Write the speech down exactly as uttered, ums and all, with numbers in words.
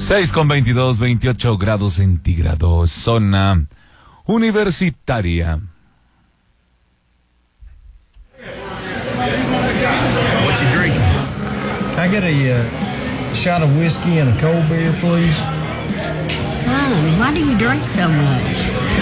seis con veintidós, veintiocho grados centígrados, zona universitaria. What you drinking? Can I get a uh, shot of whiskey and a cold beer, please? Son, why do you drink so much?